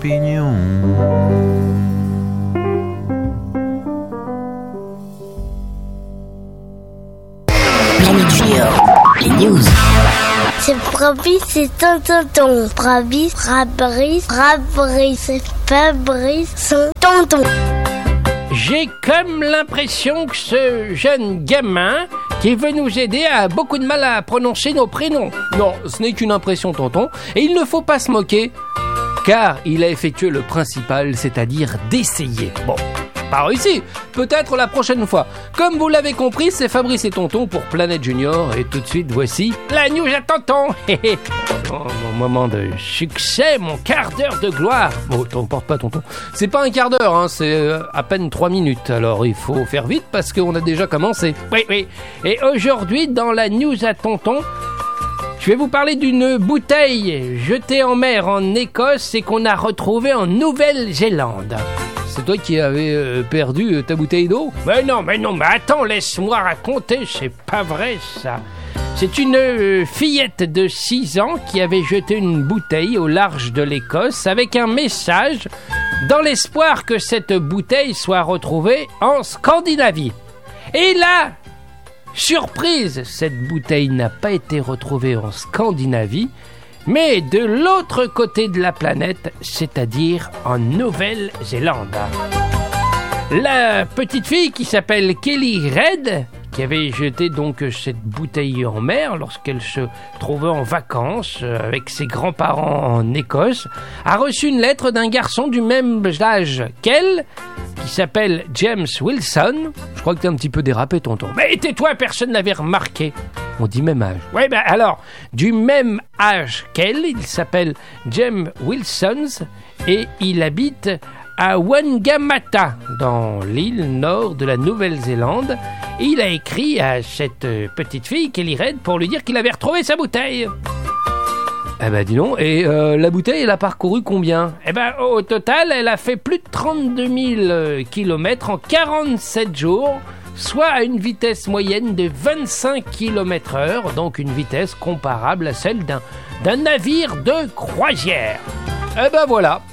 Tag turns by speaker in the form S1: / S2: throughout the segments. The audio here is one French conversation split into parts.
S1: opinion.
S2: Planète Junior, les news.
S3: C'est Fabrice, c'est tonton. Fabrice, c'est Fabrice, son tonton.
S4: J'ai comme l'impression que ce jeune gamin qui veut nous aider a beaucoup de mal à prononcer nos prénoms. Non, ce n'est qu'une impression, tonton, et il ne faut pas se moquer, car il a effectué le principal, c'est-à-dire d'essayer. Bon, pas réussi, peut-être la prochaine fois. Comme vous l'avez compris, c'est Fabrice et tonton pour Planète Junior, et tout de suite, voici la news à tonton. Mon moment de succès, mon quart d'heure de gloire. Bon, t'emporte pas, tonton. C'est pas un quart d'heure, hein, c'est à peine 3 minutes. Alors il faut faire vite parce qu'on a déjà commencé. Oui. Et aujourd'hui, dans la news à tonton, je vais vous parler d'une bouteille jetée en mer en Écosse et qu'on a retrouvée en Nouvelle-Zélande. C'est toi qui avais perdu ta bouteille d'eau ? Mais non, mais attends, laisse-moi raconter, c'est pas vrai ça. C'est une fillette de 6 ans qui avait jeté une bouteille au large de l'Écosse avec un message dans l'espoir que cette bouteille soit retrouvée en Scandinavie. Et là, surprise, cette bouteille n'a pas été retrouvée en Scandinavie, mais de l'autre côté de la planète, c'est-à-dire en Nouvelle-Zélande. La petite fille qui s'appelle Kelly Red, qui avait jeté donc cette bouteille en mer lorsqu'elle se trouvait en vacances avec ses grands-parents en Écosse, a reçu une lettre d'un garçon du même âge qu'elle, qui s'appelle James Wilson. Je crois que t'es un petit peu dérapé, tonton. Mais tais-toi, personne n'avait remarqué. On dit même âge. Oui, ben alors, du même âge qu'elle, il s'appelle James Wilson et il habite à Wangamatta, dans l'île nord de la Nouvelle-Zélande. Et il a écrit à cette petite fille, Kelly Red, pour lui dire qu'il avait retrouvé sa bouteille. Eh ben dis donc, et la bouteille, elle a parcouru combien ? Eh ben au total, elle a fait plus de 32 000 kilomètres en 47 jours, soit à une vitesse moyenne de 25 km/h, donc une vitesse comparable à celle d'un navire de croisière. Eh ben voilà.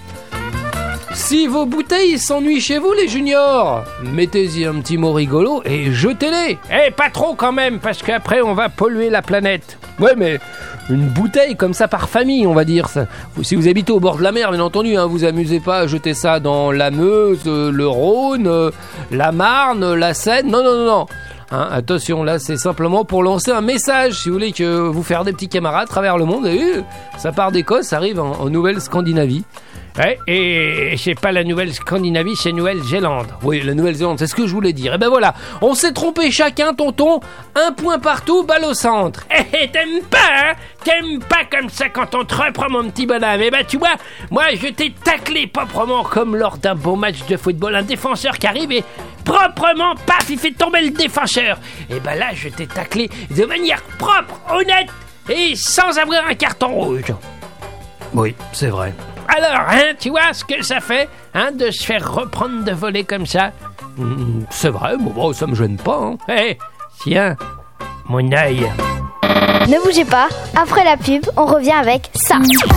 S4: Si vos bouteilles s'ennuient chez vous, les juniors, mettez-y un petit mot rigolo et jetez-les. Eh, pas trop quand même, parce qu'après on va polluer la planète. Ouais, mais une bouteille comme ça par famille, on va dire. Ça. Si vous habitez au bord de la mer, bien entendu, hein, vous amusez pas à jeter ça dans la Meuse, le Rhône, la Marne, la Seine. Non. Hein, attention, là, c'est simplement pour lancer un message. Si vous voulez que vous faire des petits camarades à travers le monde, ça part d'Écosse, ça arrive en Nouvelle-Scandinavie. Ouais, et c'est pas la Nouvelle-Scandinavie, c'est Nouvelle-Zélande. Oui, la Nouvelle-Zélande, c'est ce que je voulais dire. Et ben voilà, on s'est trompé chacun, tonton. 1 point partout, balle au centre. T'aimes pas, hein ? T'aimes pas comme ça quand on te reprend, mon petit bonhomme. Et ben tu vois, moi je t'ai taclé proprement comme lors d'un beau match de football. Un défenseur qui arrive et proprement, paf, il fait tomber le défenseur. Et ben là, je t'ai taclé de manière propre, honnête et sans avoir un carton rouge. Oui, c'est vrai. Alors, hein, tu vois ce que ça fait, hein, de se faire reprendre de voler comme ça ? C'est vrai, bon, ça me gêne pas, hein. Hey, tiens, mon œil.
S3: Ne bougez pas, après la pub, on revient avec ça.